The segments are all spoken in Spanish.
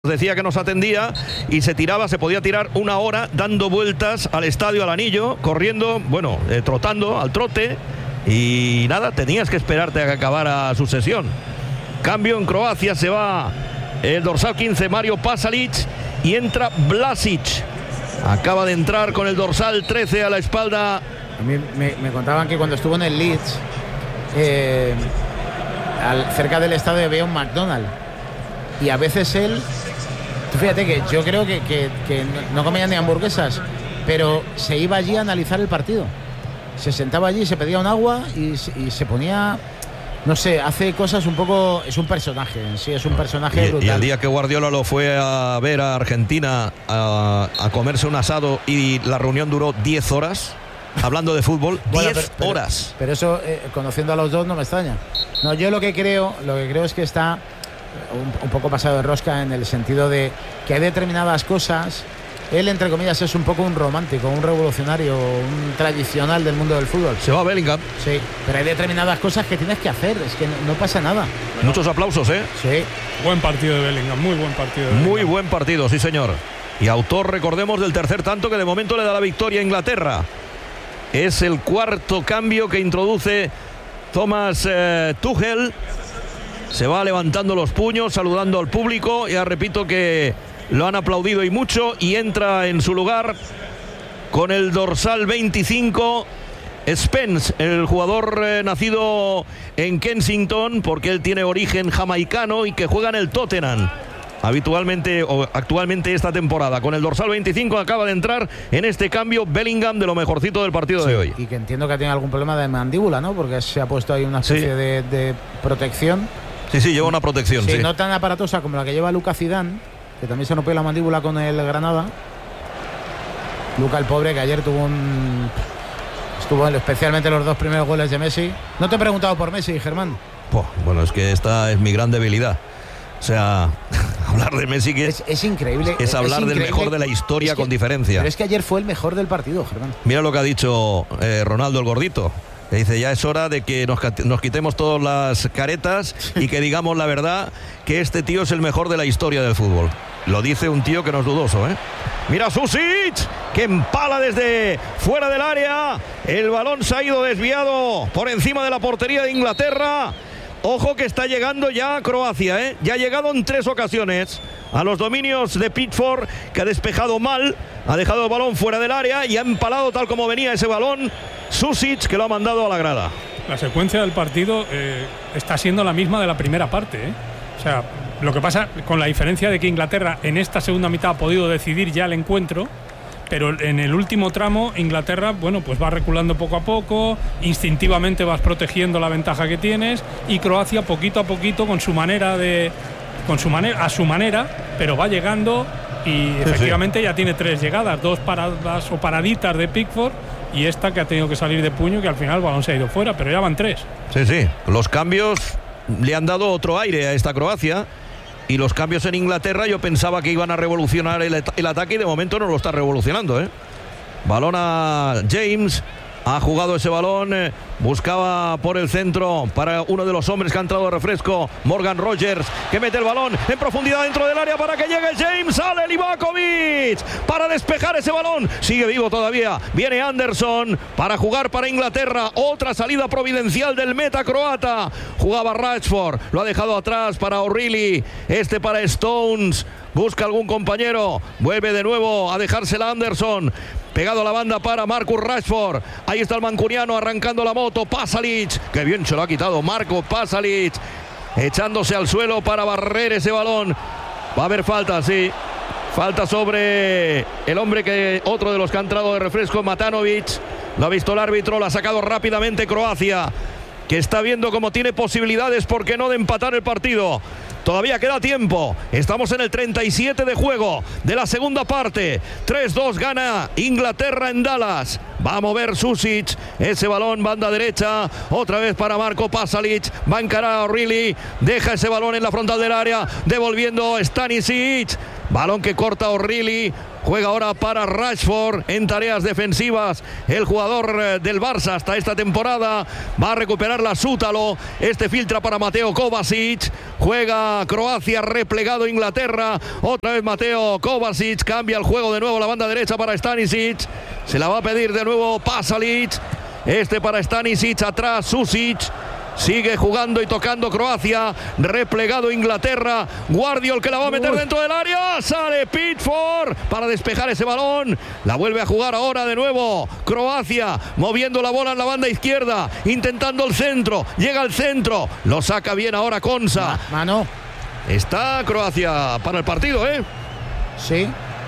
Decía que nos atendía y se podía tirar una hora dando vueltas al estadio, al anillo, corriendo, bueno, trotando, al trote, y nada, tenías que esperarte a que acabara su sesión. Cambio en Croacia, se va el dorsal 15, Mario Pasalic, y entra Vlasic. Acaba de entrar con el dorsal 13 a la espalda. A mí me contaban que cuando estuvo en el Leeds, cerca del estadio había un McDonald's, y a veces él... Fíjate que yo creo que no comía ni hamburguesas, pero se iba allí a analizar el partido. Se sentaba allí, se pedía un agua y se ponía, no sé, hace cosas un poco... Es un personaje, sí, es un personaje brutal. Y el día que Guardiola lo fue a ver a Argentina a comerse un asado y la reunión duró 10 horas, hablando de fútbol, bueno, 10 horas. Pero eso, conociendo a los dos, no me extraña. No, yo lo que creo es que está... un poco pasado de rosca, en el sentido de que hay determinadas cosas. Él, entre comillas, es un poco un romántico, un revolucionario, un tradicional del mundo del fútbol. Se va a Bellingham. Sí, pero hay determinadas cosas que tienes que hacer, es que no pasa nada. Muchos aplausos, ¿eh? Sí. Buen partido de Bellingham, muy buen partido de Bellingham. Muy buen partido, sí señor. Y autor, recordemos, del tercer tanto que de momento le da la victoria a Inglaterra. Es el cuarto cambio que introduce Thomas Tuchel. Se va levantando los puños, saludando al público. Ya repito que lo han aplaudido y mucho. Y entra en su lugar con el dorsal 25 Spence, el jugador nacido en Kensington, porque él tiene origen jamaicano y que juega en el Tottenham habitualmente o actualmente esta temporada. Con el dorsal 25 acaba de entrar en este cambio Bellingham, de lo mejorcito del partido de hoy. Y que entiendo que tiene algún problema de mandíbula, ¿no? Porque se ha puesto ahí una especie de protección. Sí, lleva una protección. Sí, no tan aparatosa como la que lleva Luka Zidane, que también se rompió la mandíbula con el Granada. Luka, el pobre, que ayer estuvo especialmente los dos primeros goles de Messi. No te he preguntado por Messi, Germán. Bueno, es que esta es mi gran debilidad. O sea, hablar de Messi que es increíble. Es hablar del mejor de la historia, con diferencia. Pero es que ayer fue el mejor del partido, Germán. Mira lo que ha dicho Ronaldo, el gordito. Le dice, ya es hora de que nos quitemos todas las caretas y que digamos la verdad, que este tío es el mejor de la historia del fútbol. Lo dice un tío que no es dudoso, ¿eh? Mira Susic, que empala desde fuera del área. El balón se ha ido desviado por encima de la portería de Inglaterra. Ojo que está llegando ya a Croacia, ¿eh? Ya ha llegado en 3 ocasiones a los dominios de Pickford, que ha despejado mal, ha dejado el balón fuera del área y ha empalado tal como venía ese balón Susic, que lo ha mandado a la grada. La secuencia del partido está siendo la misma de la primera parte, ¿eh? O sea, lo que pasa con la diferencia de que Inglaterra en esta segunda mitad ha podido decidir ya el encuentro, pero en el último tramo Inglaterra, bueno, pues va reculando poco a poco, instintivamente vas protegiendo la ventaja que tienes, y Croacia poquito a poquito a su manera, pero va llegando y efectivamente ya tiene 3 llegadas, 2 paradas o paraditas de Pickford y esta que ha tenido que salir de puño, que al final el balón se ha ido fuera, pero ya van 3. Sí, los cambios le han dado otro aire a esta Croacia. Y los cambios en Inglaterra, yo pensaba que iban a revolucionar el ataque y de momento no lo está revolucionando, ¿eh? Balón a James. Ha jugado ese balón, buscaba por el centro para uno de los hombres que ha entrado de refresco, Morgan Rogers, que mete el balón en profundidad dentro del área para que llegue James. Sale Livakovic para despejar ese balón, sigue vivo todavía, viene Anderson para jugar para Inglaterra. Otra salida providencial del meta croata. Jugaba Rashford, lo ha dejado atrás para O'Reilly, para Stones. Busca algún compañero, vuelve de nuevo a dejársela Anderson, pegado a la banda para Marcus Rashford. Ahí está el mancuniano arrancando la moto, Pasalic, que bien se lo ha quitado Marco Pasalic, echándose al suelo para barrer ese balón. Va a haber falta, sí, falta sobre el hombre otro de los que ha entrado de refresco, Matanovic. Lo ha visto el árbitro, lo ha sacado rápidamente Croacia, que está viendo cómo tiene posibilidades, ¿por qué no?, de empatar el partido. Todavía queda tiempo, estamos en el 37 de juego de la segunda parte. 3-2 gana Inglaterra en Dallas. Va a mover Susic, ese balón, banda derecha, otra vez para Marco Pasalic, va a encarar a O'Reilly, deja ese balón en la frontal del área, devolviendo Stanisic. Balón que corta O'Reilly. Juega ahora para Rashford en tareas defensivas. El jugador del Barça hasta esta temporada va a recuperar la Sútalo. Este filtra para Mateo Kovacic. Juega Croacia, replegado Inglaterra. Otra vez Mateo Kovacic. Cambia el juego de nuevo la banda derecha para Stanisic. Se la va a pedir de nuevo Pasalic. Este para Stanisic, atrás Susic. Sigue jugando y tocando Croacia. Replegado Inglaterra. Guardiol que la va a meter dentro del área. Sale Pickford para despejar ese balón. La vuelve a jugar ahora de nuevo Croacia, moviendo la bola en la banda izquierda, intentando el centro. Llega al centro. Lo saca bien ahora Konsa. Mano. Está Croacia para el partido, ¿eh? Sí.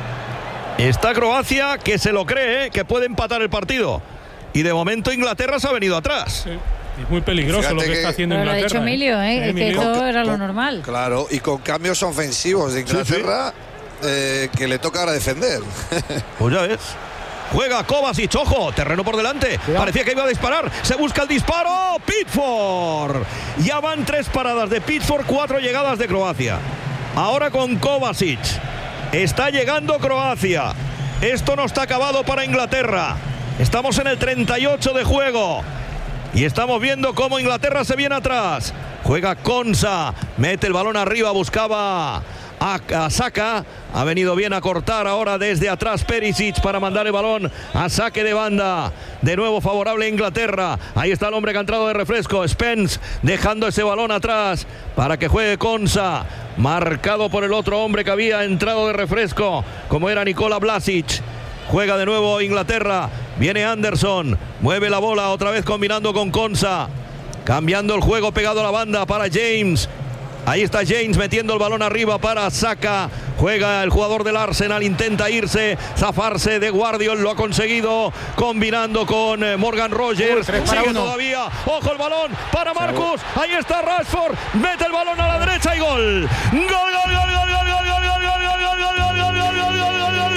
Está Croacia que se lo cree, que puede empatar el partido. Y de momento Inglaterra se ha venido atrás. Sí. Es muy peligroso. Fíjate lo que está haciendo Inglaterra. Lo ha dicho Emilio, es que eso era lo normal. Claro, y con cambios ofensivos de Inglaterra, que le toca ahora defender. Pues ya ves. Juega Kovacic, ojo, terreno por delante. Cuidado. Parecía que iba a disparar. Se busca el disparo. Pickford. Ya van 3 paradas de Pickford, 4 llegadas de Croacia. Ahora con Kovacic. Está llegando Croacia. Esto no está acabado para Inglaterra. Estamos en el 38 de juego. Y estamos viendo cómo Inglaterra se viene atrás. Juega Konsa, mete el balón arriba, buscaba a Saka. Ha venido bien a cortar ahora desde atrás Perisic para mandar el balón a saque de banda. De nuevo favorable a Inglaterra. Ahí está el hombre que ha entrado de refresco, Spence, dejando ese balón atrás para que juegue Konsa. Marcado por el otro hombre que había entrado de refresco, como era Nikola Vlasic. Juega de nuevo Inglaterra. Viene Anderson. Mueve la bola otra vez combinando con Konsa. Cambiando el juego pegado a la banda para James. Ahí está James metiendo el balón arriba para Saka. Juega el jugador del Arsenal. Intenta irse, zafarse de Guardiol. Lo ha conseguido combinando con Morgan Rogers. Sigue todavía. Ojo el balón para Marcus. Ahí está Rashford. Mete el balón a la derecha y gol. Gol, gol, gol, gol, gol, gol, gol, gol, gol, gol, gol, gol, gol, gol, gol, gol, gol.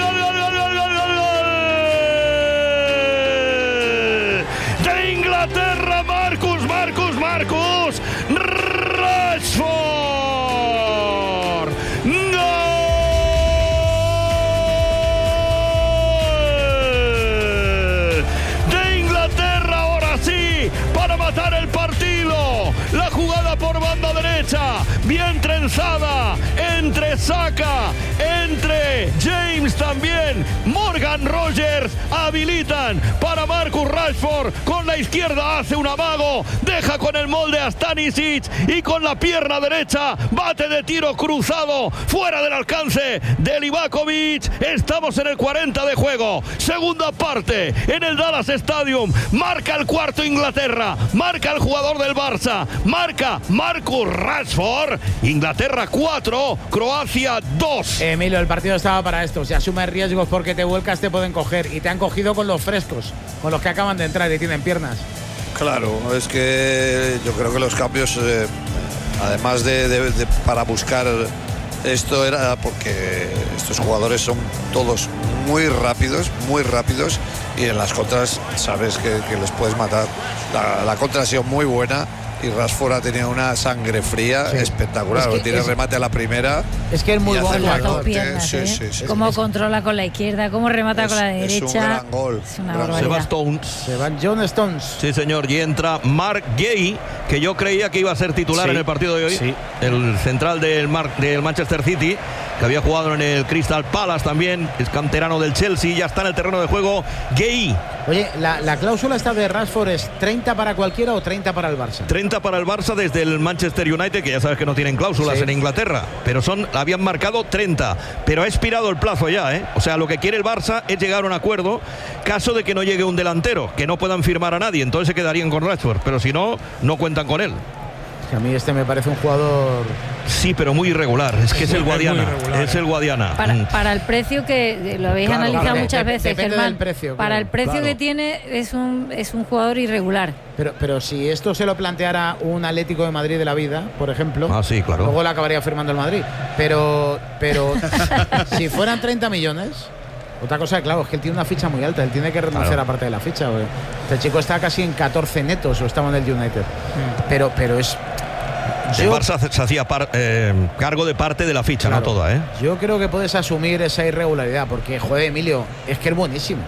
Inglaterra, Marcus Rashford. ¡Gol! De Inglaterra ahora sí, para matar el partido. La jugada por banda derecha, bien trenzada, entre Saka, entre James también. Morgan Rogers habilitan para Marcus Rashford. Con la izquierda hace un amago, deja con el molde a Stanisic y con la pierna derecha bate de tiro cruzado fuera del alcance de Livakovic. Estamos en el 40 de juego, segunda parte en el Dallas Stadium. Marca el cuarto Inglaterra, marca el jugador del Barça, marca Marcus Rashford. Inglaterra 4, Croacia 2. Emilio, el partido estaba para esto. Si asumes riesgos porque te vuelcas te pueden coger, y te han cogido con los frescos, con los que acaban de entrar y tienen piernas. Claro, es que yo creo que los cambios, además de para buscar esto, era porque estos jugadores son todos muy rápidos, y en las contras sabes que les puedes matar. La contra ha sido muy buena y Rashford ha tenido una sangre fría espectacular. Es que tiene remate a la primera. Es que es muy bueno. Sí. Cómo controla con la izquierda, cómo remata con la derecha. Es un gran gol. Es una barbaridad. Se van John Stones. Sí, señor. Y entra Mark Gay, que yo creía que iba a ser titular en el partido de hoy. Sí. El central del Manchester City, que había jugado en el Crystal Palace también. Es canterano del Chelsea. Ya está en el terreno de juego Gay. Oye, la cláusula esta de Rashford es 30 para cualquiera o 30 para el Barça. 30 para el Barça desde el Manchester United, que ya sabes que no tienen cláusulas en Inglaterra, pero habían marcado 30, pero ha expirado el plazo ya, ¿eh? O sea, lo que quiere el Barça es llegar a un acuerdo, caso de que no llegue un delantero, que no puedan firmar a nadie, entonces se quedarían con Rashford, pero si no, no cuentan con él. A mí me parece un jugador... Sí, pero muy irregular. Es que es el Guadiana. Es el Guadiana. Para el precio que lo habéis analizado muchas veces, Germán. Precio, para el precio que tiene es un jugador irregular. Pero si esto se lo planteara un Atlético de Madrid de la vida, por ejemplo, sí, claro, luego la acabaría firmando el Madrid. Pero si fueran 30 millones... Otra cosa, claro, es que él tiene una ficha muy alta. Él tiene que renunciar a parte de la ficha. Este chico está casi en 14 netos, o estaba en el United. Pero es El Barça se hacía cargo de parte de la ficha, claro, no toda, ¿eh? Yo creo que puedes asumir esa irregularidad, porque, joder, Emilio, es que es buenísimo.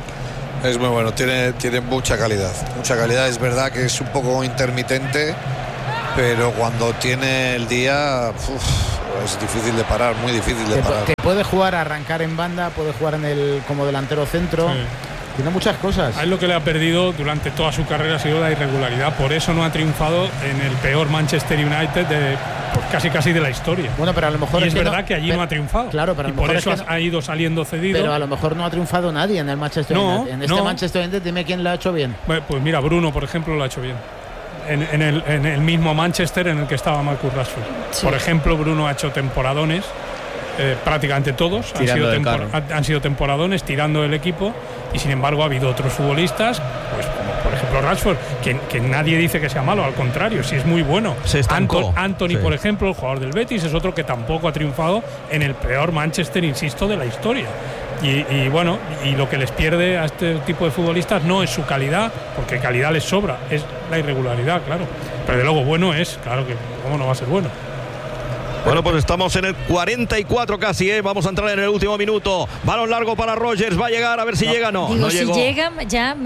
Es muy bueno, tiene mucha calidad. Mucha calidad, es verdad que es un poco intermitente, pero cuando tiene el día, es difícil de parar, muy difícil de parar. Te puede jugar a arrancar en banda, puede jugar como delantero centro. Sí. Tiene muchas cosas. A él lo que le ha perdido durante toda su carrera ha sido la irregularidad. Por eso no ha triunfado en el peor Manchester United de casi de la historia. Bueno, pero a lo mejor y es verdad que allí no ha triunfado. Claro, pero y por eso ha ido saliendo cedido. Pero a lo mejor no ha triunfado nadie en el Manchester United. En este Manchester United, dime quién lo ha hecho bien. Pues mira, Bruno, por ejemplo, lo ha hecho bien. En el mismo Manchester en el que estaba Marcus Rashford. Sí. Por ejemplo, Bruno ha hecho temporadones. Prácticamente todos han sido temporadones tirando el equipo, y sin embargo ha habido otros futbolistas, pues como por ejemplo Rashford, que nadie dice que sea malo, al contrario, sí es muy bueno. Se estancó. Anthony, sí, por ejemplo, el jugador del Betis, es otro que tampoco ha triunfado en el peor Manchester, insisto, de la historia. Y bueno, y lo que les pierde a este tipo de futbolistas no es su calidad, porque calidad les sobra, es la irregularidad, claro. Pero de luego bueno es, claro que cómo no va a ser bueno. Bueno, pues estamos en el 44 casi, ¿eh? Vamos a entrar en el último minuto. Balón largo para Rogers, va a llegar, a ver si llega. No, digo, no si llegó. Llega, ya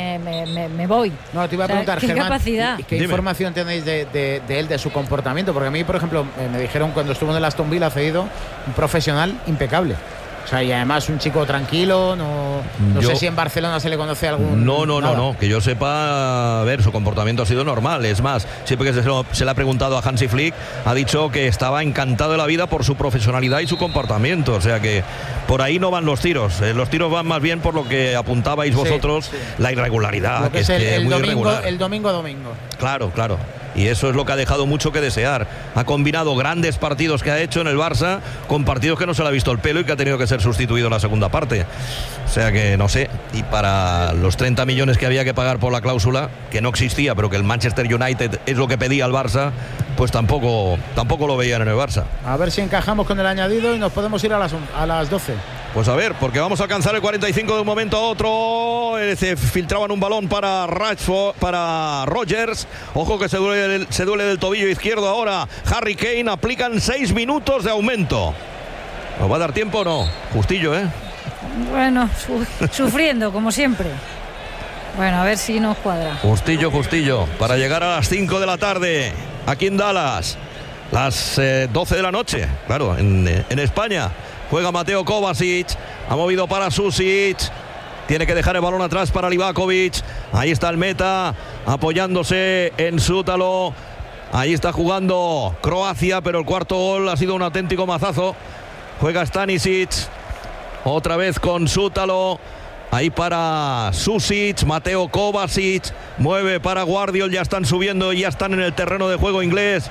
me voy. No, te iba a preguntar, ¿qué Germán, capacidad? ¿qué información tenéis de él, de su comportamiento? Porque a mí, por ejemplo, me dijeron cuando estuvo en el Aston Villa cedido, un profesional impecable. O sea, y además un chico tranquilo, no sé si en Barcelona se le conoce algún... No, que yo sepa, a ver, su comportamiento ha sido normal. Es más, siempre que se le ha preguntado a Hansi Flick, ha dicho que estaba encantado de la vida por su profesionalidad y su comportamiento. O sea que por ahí no van los tiros. Los tiros van más bien por lo que apuntabais vosotros, sí. La irregularidad. Lo que es el domingo. Claro. Y eso es lo que ha dejado mucho que desear. Ha combinado grandes partidos que ha hecho en el Barça con partidos que no se le ha visto el pelo y que ha tenido que ser sustituido en la segunda parte. O sea que no sé. Y para los 30 millones que había que pagar por la cláusula, que no existía, pero que el Manchester United es lo que pedía el Barça, pues tampoco lo veían en el Barça. A ver si encajamos con el añadido y nos podemos ir a las 12. Pues a ver, porque vamos a alcanzar el 45 de un momento a otro. Se filtraban un balón para Rashford, para Rogers. Ojo que se duele del tobillo izquierdo ahora. Harry Kane, aplican 6 minutos de aumento. ¿Nos va a dar tiempo o no? Justillo, ¿eh? Bueno, sufriendo, como siempre. Bueno, a ver si nos cuadra. Justillo. Para llegar a las 5 de la tarde, aquí en Dallas. Las 12 de la noche, claro, en España. Juega Mateo Kovacic, ha movido para Susic, tiene que dejar el balón atrás para Livakovic. Ahí está el meta, apoyándose en Sútalo. Ahí está jugando Croacia, pero el cuarto gol ha sido un auténtico mazazo. Juega Stanisic, otra vez con Sútalo. Ahí para Susic, Mateo Kovacic, mueve para Guardiol, ya están subiendo y ya están en el terreno de juego inglés.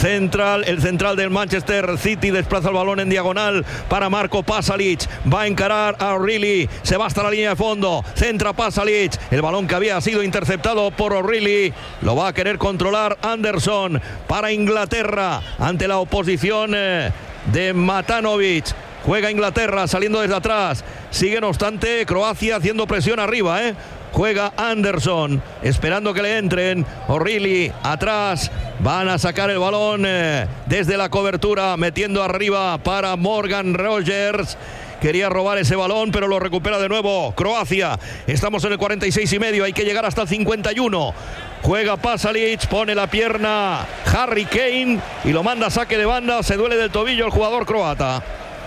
El central del Manchester City desplaza el balón en diagonal para Marco Pasalic, va a encarar a O'Reilly, se va hasta la línea de fondo, centra Pasalic, el balón que había sido interceptado por O'Reilly, lo va a querer controlar Anderson para Inglaterra ante la oposición de Matanovic. Juega Inglaterra saliendo desde atrás. Sigue no obstante Croacia haciendo presión arriba, ¿eh? Juega Anderson esperando que le entren. O'Reilly atrás. Van a sacar el balón desde la cobertura, metiendo arriba para Morgan Rogers. Quería robar ese balón, pero lo recupera de nuevo Croacia. Estamos en el 46,5. Hay que llegar hasta el 51. Juega Pasalic, pone la pierna Harry Kane y lo manda a saque de banda. Se duele del tobillo el jugador croata.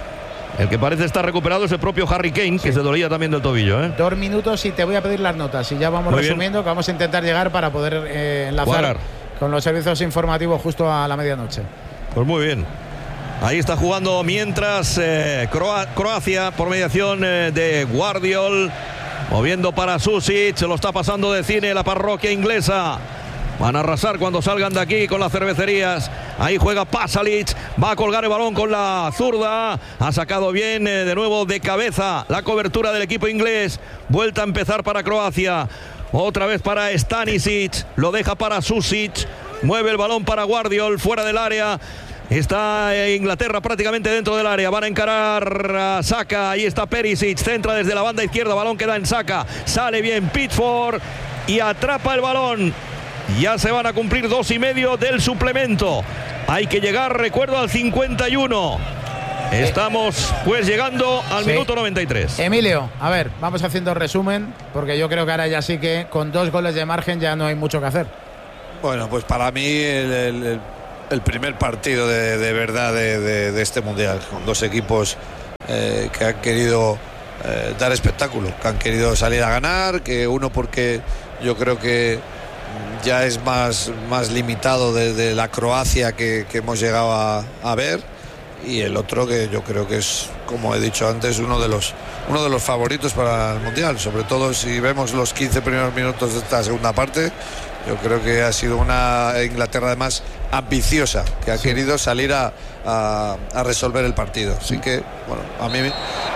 El que parece estar recuperado es el propio Harry Kane, que se dolía también del tobillo, ¿eh? 2 minutos y te voy a pedir las notas. Y ya vamos muy resumiendo, que vamos a intentar llegar para poder enlazar con los servicios informativos justo a la medianoche. Pues muy bien. Ahí está jugando mientras Croacia por mediación de Guardiol. Moviendo para Susic, se lo está pasando de cine la parroquia inglesa. Van a arrasar cuando salgan de aquí con las cervecerías. Ahí juega Pasalic, va a colgar el balón con la zurda. Ha sacado bien de nuevo de cabeza la cobertura del equipo inglés. Vuelta a empezar para Croacia. Otra vez para Stanisic, lo deja para Susic. Mueve el balón para Guardiol, fuera del área. Está Inglaterra prácticamente dentro del área. Van a encarar a Saka. Ahí está Perisic, centra desde la banda izquierda. Balón que da en Saka. Sale bien Pickford y atrapa el balón Ya se van a cumplir 2,5 del suplemento. Hay que llegar, recuerdo, al 51. Estamos pues llegando al minuto 93. Emilio, a ver, vamos haciendo resumen, porque yo creo que ahora ya sí que con 2 goles de margen ya no hay mucho que hacer. Bueno, pues para mí el primer partido de verdad de este Mundial, con 2 equipos que han querido dar espectáculo, que han querido salir a ganar, que uno porque yo creo que ya es más limitado de la Croacia que hemos llegado a ver, y el otro que yo creo que es, como he dicho antes, uno de los favoritos para el Mundial, sobre todo si vemos los 15 primeros minutos de esta segunda parte. Yo creo que ha sido una Inglaterra además ambiciosa, que ha querido salir a resolver el partido. Así que, bueno, a mí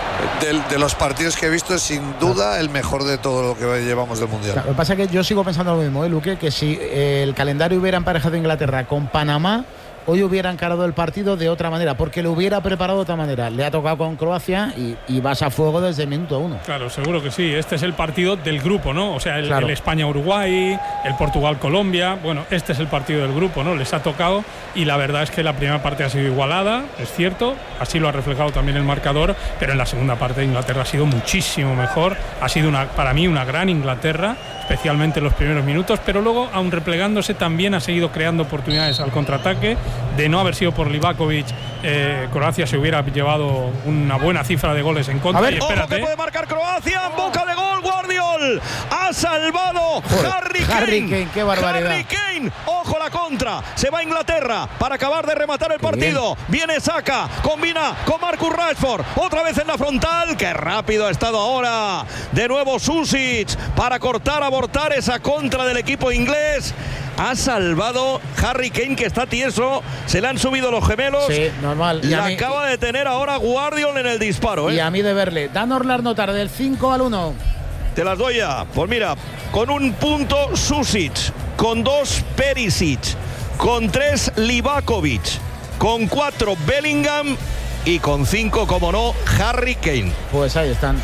de los partidos que he visto es sin duda el mejor de todo lo que llevamos del Mundial. Claro, lo que pasa es que yo sigo pensando lo mismo, Luque, que si el calendario hubiera emparejado Inglaterra con Panamá, hoy hubiera encarado el partido de otra manera, porque lo hubiera preparado de otra manera. Le ha tocado con Croacia y vas a fuego desde el minuto 1. Claro, seguro que sí. Este es el partido del grupo, ¿no? O sea, el España-Uruguay, el Portugal-Colombia. Bueno, este es el partido del grupo, ¿no? Les ha tocado, y la verdad es que la primera parte ha sido igualada, es cierto. Así lo ha reflejado también el marcador, pero en la segunda parte Inglaterra ha sido muchísimo mejor. Ha sido para mí una gran Inglaterra, especialmente en los primeros minutos, pero luego, aun replegándose, también ha seguido creando oportunidades al contraataque. De no haber sido por Livakovic, Croacia se hubiera llevado una buena cifra de goles en contra. A ver, ojo que puede marcar Croacia, en boca de gol, Guardiol. Ha salvado Harry Kane. Qué barbaridad. Harry Kane, ojo la contra. Se va a Inglaterra para acabar de rematar el partido. Viene Saka, combina con Marcus Rashford. Otra vez en la frontal. Qué rápido ha estado ahora. De nuevo Susic para abortar esa contra del equipo inglés. Ha salvado Harry Kane, que está tieso. Se le han subido los gemelos. Sí, normal. La acaba de tener ahora Guardiol en el disparo, ¿eh? Y a mí de verle. Danos las notas del 5-1. Te las doy ya. Pues mira, con 1 punto Susic, con 2 Perisic, con 3 Livakovic, con 4 Bellingham y con 5, como no, Harry Kane. Pues ahí están.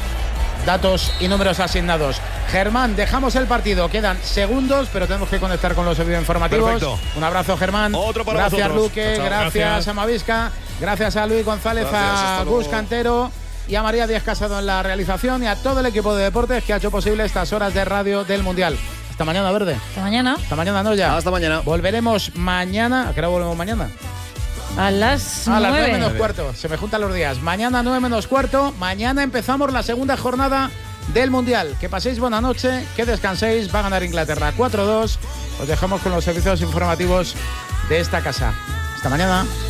Datos y números asignados. Germán, dejamos el partido. Quedan segundos, pero tenemos que conectar con los servicios informativos. Perfecto. Un abrazo, Germán. Otro para gracias, vosotros. Luque. Chao, gracias a Mavisca. Gracias a Luis González, a Gus Cantero y a María Díaz Casado en la realización, y a todo el equipo de deportes que ha hecho posible estas horas de radio del Mundial. Hasta mañana, Verde. Hasta mañana. Hasta mañana, no ya. Hasta mañana. Volveremos mañana. ¿A qué hora volvemos mañana? A las 9. A las 9 menos cuarto. Se me juntan los días. Mañana 9 menos cuarto. Mañana empezamos la segunda jornada del Mundial. Que paséis buena noche, que descanséis. Va a ganar Inglaterra 4-2. Os dejamos con los servicios informativos de esta casa. Hasta mañana.